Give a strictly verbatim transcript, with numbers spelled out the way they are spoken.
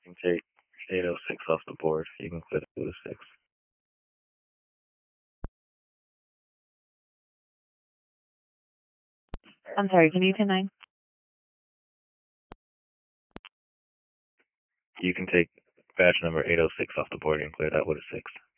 You can take eight oh six off the board. You can clear that with a six. I'm sorry, can you ten nine? You can take badge number eight oh six off the board and clear that with a six.